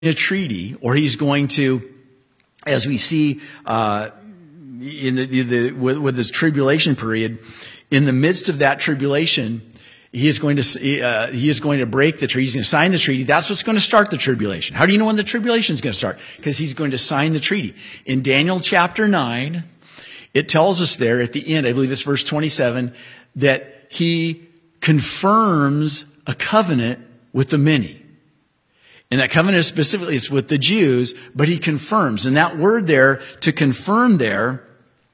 a treaty, or he's going to, as we see with this tribulation period, in the midst of that tribulation, he is going to break the treaty. He's going to sign the treaty. That's what's going to start the tribulation. How do you know when the tribulation is going to start? Because he's going to sign the treaty. In Daniel chapter 9, it tells us there at the end, I believe it's verse 27, that he confirms a covenant with the many. And that covenant specifically is with the Jews, but he confirms. And that word there, to confirm there,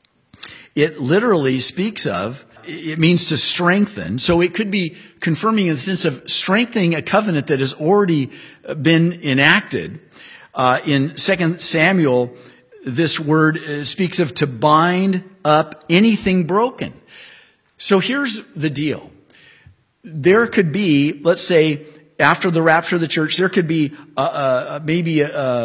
it literally speaks of, it means to strengthen. So it could be confirming in the sense of strengthening a covenant that has already been enacted. In 2 Samuel, this word speaks of to bind up anything broken. So here's the deal. There could be, let's say, after the rapture of the church, there could be maybe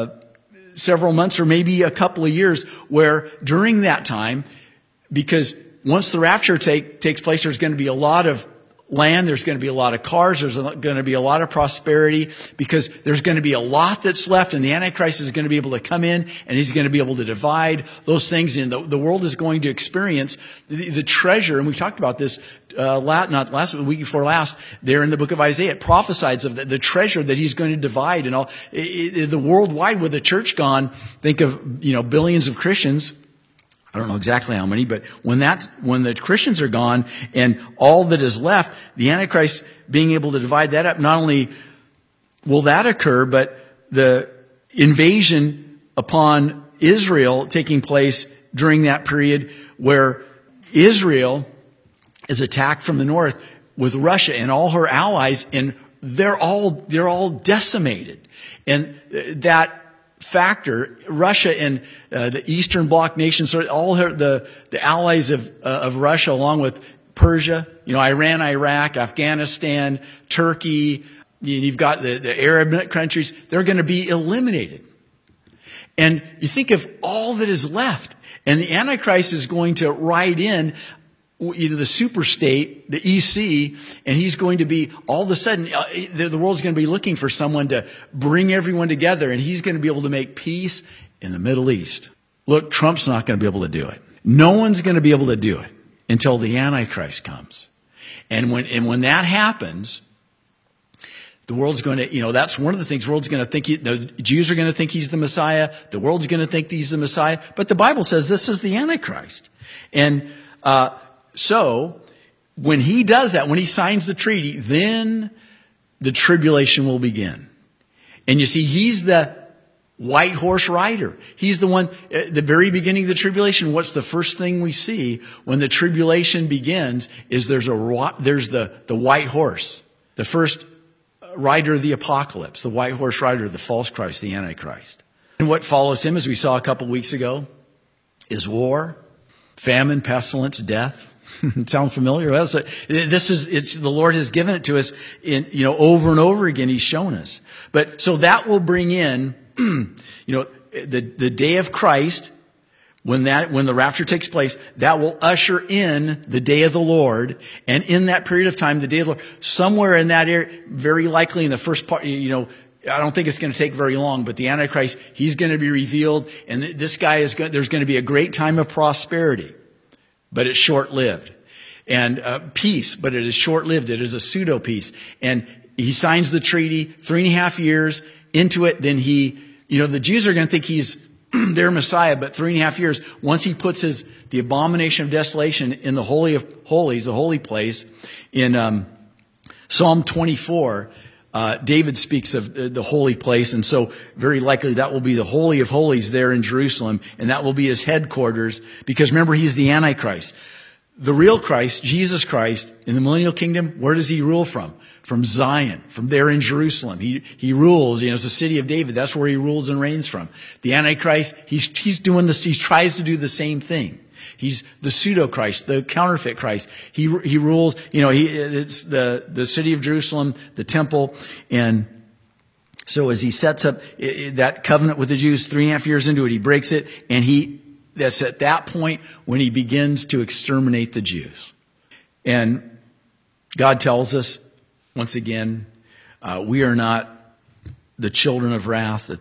several months or maybe a couple of years where during that time, because once the rapture takes place, there's going to be a lot of land, there's going to be a lot of cars, there's going to be a lot of prosperity, because there's going to be a lot that's left, and the Antichrist is going to be able to come in, and he's going to be able to divide those things, and the world is going to experience the treasure, and we talked about this not last week, the week before last, there in the book of Isaiah. It prophesies of the treasure that he's going to divide, and all the worldwide, with the church gone, think of billions of Christians. I don't know exactly how many, but when the Christians are gone and all that is left, the Antichrist being able to divide that up, not only will that occur, but the invasion upon Israel taking place during that period where Israel is attacked from the north with Russia and all her allies, and they're all decimated. And that factor, Russia and the Eastern Bloc nations, so all the allies of Russia, along with Persia, Iran, Iraq, Afghanistan, Turkey, you've got the Arab countries, they're going to be eliminated. And you think of all that is left, and the Antichrist is going to ride in the superstate, the EC, and he's going to be, all of a sudden, the world's going to be looking for someone to bring everyone together, and he's going to be able to make peace in the Middle East. Look, Trump's not going to be able to do it. No one's going to be able to do it until the Antichrist comes. And when that happens, the world's going to, that's one of the things, the world's going to think, the Jews are going to think he's the Messiah, the world's going to think he's the Messiah, but the Bible says this is the Antichrist. And so, when he does that, when he signs the treaty, then the tribulation will begin. And you see, he's the white horse rider. He's the one, at the very beginning of the tribulation, what's the first thing we see when the tribulation begins is there's the white horse, the first rider of the apocalypse, the white horse rider, the false Christ, the Antichrist. And what follows him, as we saw a couple weeks ago, is war, famine, pestilence, death. Sound familiar? Well, so the Lord has given it to us over and over again. He's shown us. But so that will bring in, the day of Christ, when the rapture takes place, that will usher in the day of the Lord. And in that period of time, the day of the Lord, somewhere in that area, very likely in the first part, I don't think it's going to take very long, but the Antichrist, he's going to be revealed, and this guy there's going to be a great time of prosperity. But it's short-lived. And peace, but it is short-lived. It is a pseudo-peace. And he signs the treaty, 3.5 years into it. Then the Jews are going to think he's their Messiah, but 3.5 years, once he puts the abomination of desolation in the Holy of Holies, the holy place, in Psalm 24, David speaks of the holy place, and so very likely that will be the Holy of Holies there in Jerusalem, and that will be his headquarters, because remember, he's the Antichrist. The real Christ, Jesus Christ, in the millennial kingdom, where does he rule from? From Zion, from there in Jerusalem. He rules, it's the city of David. That's where he rules and reigns from. The Antichrist, he's doing this, he tries to do the same thing. He's the pseudo-Christ, the counterfeit Christ. He rules, it's the city of Jerusalem, the temple. And so as he sets up that covenant with the Jews, 3.5 years into it, he breaks it. And that's at that point when he begins to exterminate the Jews. And God tells us, once again, we are not the children of wrath,